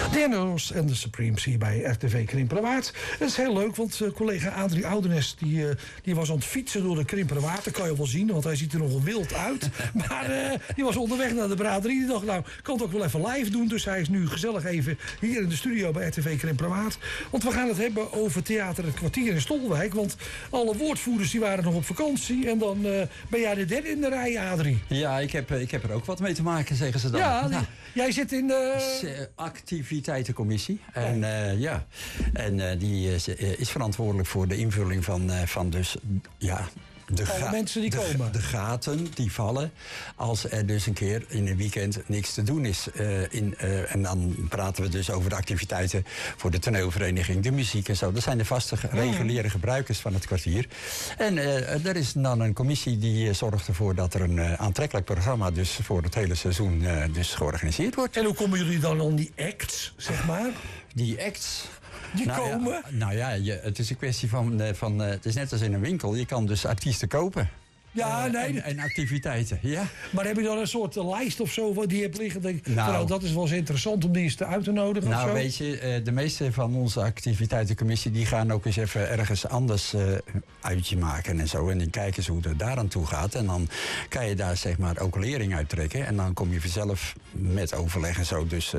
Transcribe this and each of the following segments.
Dennis en de Supremes hier bij RTV Krimpenerwaard. Het is heel leuk, want collega Adrie Oudenes die was aan het fietsen door de Krimpenerwaard. Dat kan je wel zien, want hij ziet er nogal wild uit. Maar die was onderweg naar de braderie. Die dacht, nou, ik kan het ook wel even live doen. Dus hij is nu gezellig even hier in de studio bij RTV Krimpenerwaard. Want we gaan het hebben over Theater Het Kwartier in Stolwijk. Want alle woordvoerders die waren nog op vakantie. En dan ben jij de derde in de rij, Adrie. Ja, ik heb er ook wat mee te maken, zeggen ze dan. Ja, jij zit in de activiteitencommissie. En die is verantwoordelijk voor de invulling van dus, ja... Alle mensen die komen. De gaten die vallen als er dus een keer in een weekend niks te doen is. En dan praten we dus over de activiteiten voor de toneelvereniging, de muziek en zo. Dat zijn de vaste reguliere gebruikers van het kwartier. En er is dan een commissie die zorgt ervoor dat er een aantrekkelijk programma dus voor het hele seizoen dus georganiseerd wordt. En hoe komen jullie dan aan die acts, zeg maar? Die acts... Die komen? Het is een kwestie van het is net als in een winkel. Je kan dus artiesten kopen. Ja, nee. En activiteiten, ja. Maar heb je dan een soort lijst of zo die je hebt liggen? Denk, nou, dat is wel eens interessant om die eens uit te nodigen. Nou, of zo? weet je, de meeste van onze activiteitencommissie die gaan ook eens even ergens anders uitje maken en zo. En die kijken eens hoe het daar aan toe gaat. En dan kan je daar zeg maar ook lering uit trekken. En dan kom je vanzelf met overleg en zo. Dus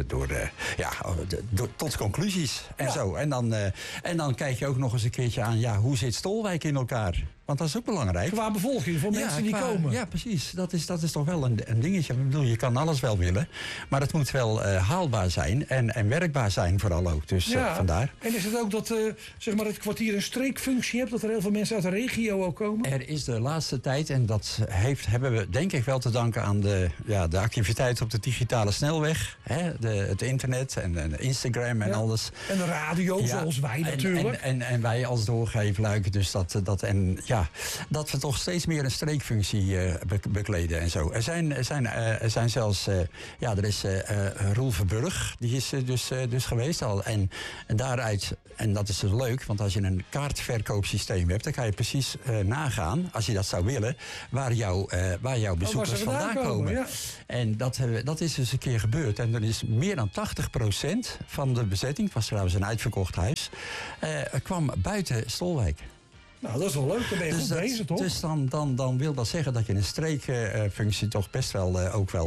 tot conclusies en zo. En dan kijk je ook nog eens een keertje aan, ja, hoe zit Stolwijk in elkaar? Want dat is ook belangrijk. Qua bevolking, voor mensen die komen. Ja, precies. Dat is toch wel een dingetje. Ik bedoel, je kan alles wel willen. Maar het moet wel haalbaar zijn. En werkbaar zijn vooral ook. Dus vandaar. En is het ook dat zeg maar het kwartier een streekfunctie hebt? Dat er heel veel mensen uit de regio ook komen? Er is de laatste tijd, en dat hebben we denk ik wel te danken aan de activiteiten op de digitale snelweg. Hè? Het internet en Instagram en alles. En de radio, zoals wij natuurlijk. En wij als doorgeefluik. Dus dat we toch steeds meer een streekfunctie bekleden en zo. Er zijn zelfs... er is Roel Verburg, die is dus geweest al. En daaruit, en dat is dus leuk, want als je een kaartverkoopsysteem hebt, dan kan je precies nagaan, als je dat zou willen, waar jouw bezoekers vandaan komen. Ja. En dat is dus een keer gebeurd. En er is meer dan 80% van de bezetting, het was trouwens een uitverkocht huis, kwam buiten Stolwijk. Nou, dat is wel leuk. Dan ben je goed bezig, toch? Dus dan wil dat zeggen dat je een streekfunctie toch best wel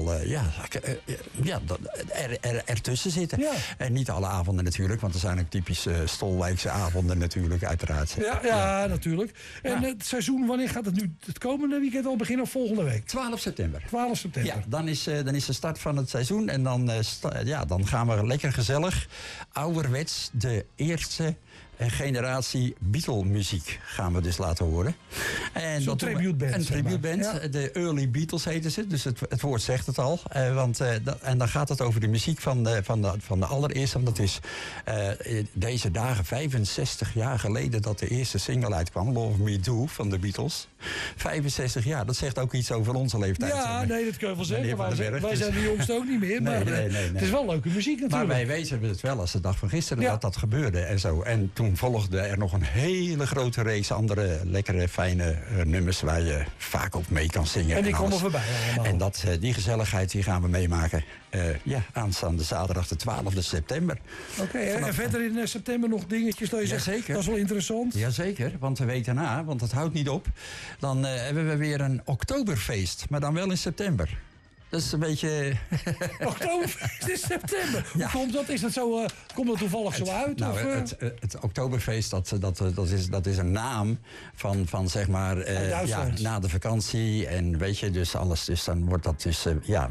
ertussen zitten. Ja. En niet alle avonden natuurlijk, want er zijn ook typische Stolwijkse avonden natuurlijk, uiteraard. Ja, natuurlijk. En het seizoen, wanneer gaat het nu het komende weekend al beginnen of volgende week? 12 september. 12 september. Ja, dan is de start van het seizoen. En dan gaan we lekker gezellig, ouderwets, de eerste generatie Beatle-muziek gaan we dus laten horen. Zo'n tributeband. Een tributeband. Ja. De Early Beatles heten ze. Dus het woord zegt het al. En dan gaat het over de muziek van de allereerste. Want dat is deze dagen 65 jaar geleden dat de eerste single uitkwam. Love Me Do van de Beatles. 65 jaar. Dat zegt ook iets over onze leeftijd. Ja, nee, dat kun je wel zeggen. Wij zijn de jongste ook niet meer. Maar nee. Het is wel leuke muziek natuurlijk. Maar wij weten het wel als de dag van gisteren dat gebeurde en zo. En toen volgde er nog een hele grote race andere lekkere, fijne nummers waar je vaak op mee kan zingen. En die komen voorbij allemaal. En die gezelligheid die gaan we meemaken aanstaande zaterdag de 12e september. Oké, en verder in september nog dingetjes dat je zegt, zeker. Dat is wel interessant. Jazeker, want we weten want het houdt niet op. Dan hebben we weer een Oktoberfeest, maar dan wel in september. Dat is een beetje... Oktoberfeest in september. Hoe komt dat? Is dat zo, komt dat toevallig zo uit? Nou, het Oktoberfeest, dat is een naam van zeg maar... na de vakantie en weet je, dus alles. Dus dan wordt dat dus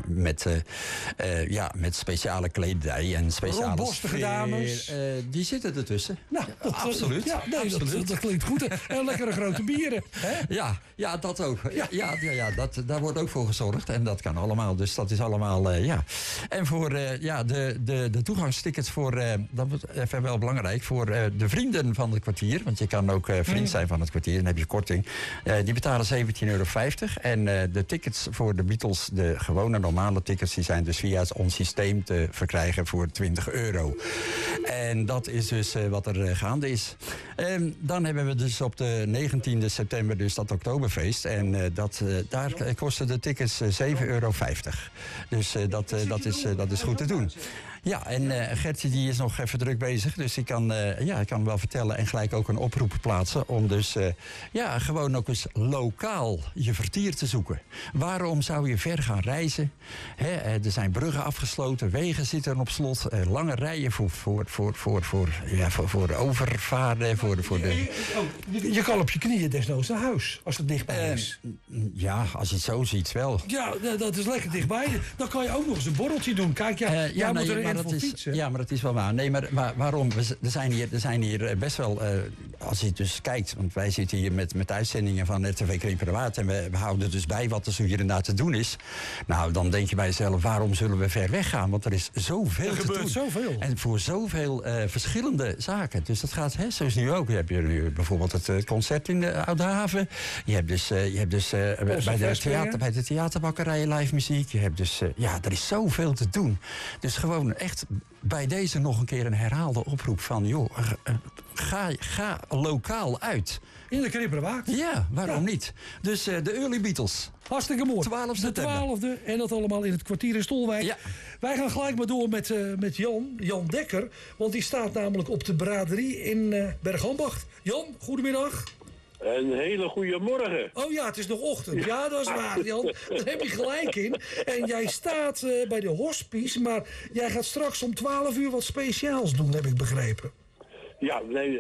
met speciale kledij en speciale rondborstige dames. Die zitten ertussen. Nou, absoluut. Ja, nee, absoluut. Dat klinkt goed. En lekkere grote bieren. Hè? Ja, dat ook. Daar wordt ook voor gezorgd. En dat kan allemaal. Dus dat is allemaal, En voor de toegangstickets voor, dat wordt even wel belangrijk, voor de vrienden van het kwartier. Want je kan ook vriend zijn van het kwartier, dan heb je korting. Die betalen €17,50. En de tickets voor de Beatles, de gewone normale tickets, die zijn dus via ons systeem te verkrijgen voor €20. En dat is dus wat er gaande is. Dan hebben we dus op de 19e september dus dat Oktoberfeest. En daar kosten de tickets €7,50. Dus dat is goed te doen. Ja, en Gertje die is nog even druk bezig. Dus ik kan wel vertellen en gelijk ook een oproep plaatsen. Om dus gewoon ook eens lokaal je vertier te zoeken. Waarom zou je ver gaan reizen? Er zijn bruggen afgesloten, wegen zitten op slot. Lange rijen voor overvaarden. Je kan op je knieën desnoods naar huis, als het dichtbij is. Ja, als je het zo ziet wel. Ja, dat is lekker dichtbij. Dan kan je ook nog eens een borreltje doen. Kijk, maar dat is wel waar. Nee, maar waarom? Er zijn hier best wel, als je dus kijkt, want wij zitten hier met uitzendingen van RTV Krimpenerwaard en we houden dus bij wat er zo hier en daar te doen is. Nou, dan denk je bij jezelf, waarom zullen we ver weg gaan? Want er is zoveel te doen. Er gebeurt zoveel. En voor zoveel verschillende zaken. Dus dat gaat, zoals nu ook. Je hebt nu bijvoorbeeld het concert in de Oude Haven. Je hebt dus bij de theaterbakkerij live muziek. Je hebt dus, er is zoveel te doen. Dus gewoon echt bij deze nog een keer een herhaalde oproep van, joh, ga lokaal uit. In de Krimpenerwaard? Ja, waarom niet? Dus de Early Beatles. Hartstikke mooi. 12 september. De 12e en dat allemaal in het kwartier in Stolwijk. Ja. Wij gaan gelijk maar door met Jan Dekker. Want die staat namelijk op de braderie in Bergambacht. Jan, goedemiddag. Een hele goede morgen. Oh ja, het is nog ochtend. Ja, dat is waar, Jan. Daar heb je gelijk in. En jij staat bij de hospice, maar jij gaat straks om 12 uur wat speciaals doen, heb ik begrepen. Ja, nee,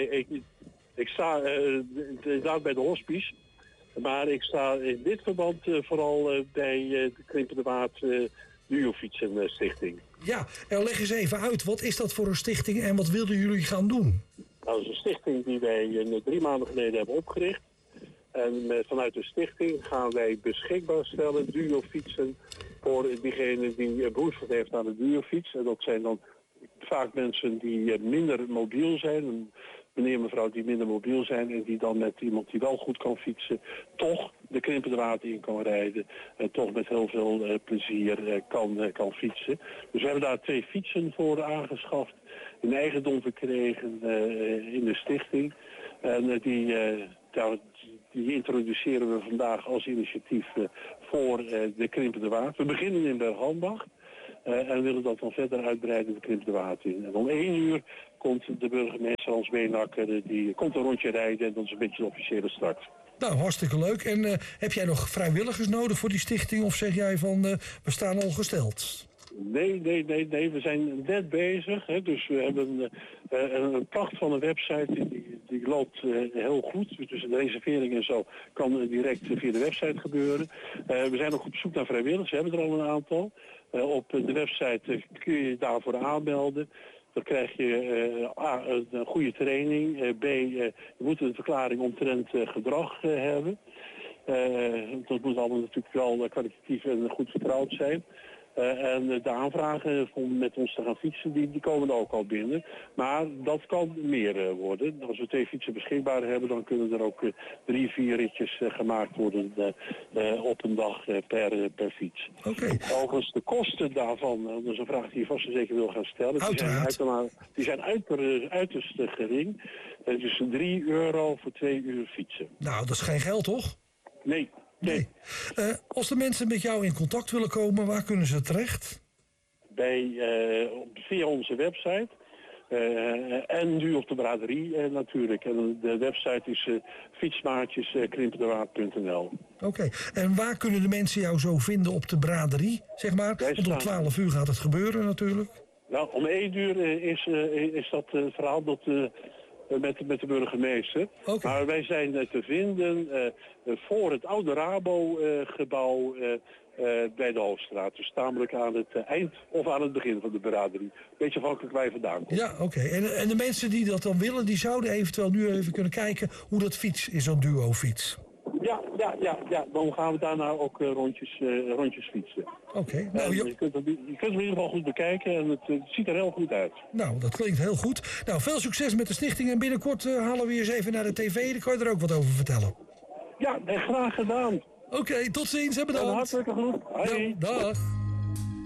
ik sta inderdaad bij de hospice. Maar ik sta in dit verband vooral bij de Krimpenerwaard Duofietsen Stichting. Ja, en leg eens even uit. Wat is dat voor een stichting en wat wilden jullie gaan doen? Nou, dat is een stichting die wij 3 maanden geleden hebben opgericht. En vanuit de stichting gaan wij beschikbaar stellen duofietsen voor diegene die behoefte heeft aan een duofiets. En dat zijn dan vaak mensen die minder mobiel zijn. Een meneer en mevrouw die minder mobiel zijn en die dan met iemand die wel goed kan fietsen toch de Krimpenerwaard in kan rijden. En toch met heel veel plezier kan fietsen. Dus we hebben daar 2 fietsen voor aangeschaft. In eigendom verkregen in de stichting. En die introduceren we vandaag als initiatief voor de Krimpenerwaard. We beginnen in Bergambacht. En willen dat dan verder uitbreiden de Krimpenerwaard in. En om 1 uur komt de burgemeester Hans Beenakker, die komt een rondje rijden en dat is een beetje de officiële start. Nou, hartstikke leuk. En heb jij nog vrijwilligers nodig voor die stichting of zeg jij van we staan al gesteld? Nee. We zijn net bezig. Hè. Dus we hebben een pracht van een website die loopt heel goed. Dus de reservering en zo kan direct via de website gebeuren. We zijn nog op zoek naar vrijwilligers. We hebben er al een aantal. Op de website kun je je daarvoor aanmelden. Dan krijg je A, een goede training. B, je moet een verklaring omtrent gedrag hebben. Dat moet allemaal natuurlijk wel kwalitatief en goed vertrouwd zijn. En de aanvragen om met ons te gaan fietsen, die komen er ook al binnen. Maar dat kan meer worden. Als we 2 fietsen beschikbaar hebben, dan kunnen er ook 3, 4 ritjes gemaakt worden op een dag per fiets. Okay. Overigens de kosten daarvan, dat is een vraag die je vast en zeker wil gaan stellen. Die zijn uiterst gering. Dus €3 voor 2 uur fietsen. Nou, dat is geen geld, toch? Nee. Als de mensen met jou in contact willen komen, waar kunnen ze terecht? Via onze website. En nu op de braderie natuurlijk. En de website is fietsmaatjeskrimpenerwaard.nl. Oké. En waar kunnen de mensen jou zo vinden op de braderie, zeg maar? Want om 12 uur gaat het gebeuren natuurlijk. Nou, om 1 uur is dat verhaal dat... Met de burgemeester. Okay. Maar wij zijn te vinden voor het oude Rabo-gebouw bij de Hoofdstraat. Dus tamelijk aan het eind of aan het begin van de braderie. Beetje afhankelijk waar je vandaan komt. Ja, oké. En de mensen die dat dan willen, die zouden eventueel nu even kunnen kijken hoe dat fiets is, zo'n duo-fiets. Ja. Dan gaan we daarna ook rondjes fietsen. Oké. Je kunt het in ieder geval goed bekijken en het ziet er heel goed uit. Nou, dat klinkt heel goed. Nou, veel succes met de stichting en binnenkort halen we je eens even naar de tv. Dan kan je er ook wat over vertellen. Ja, graag gedaan. Oké, tot ziens en bedankt. Hartelijk goed. Hoi. Ja, dag.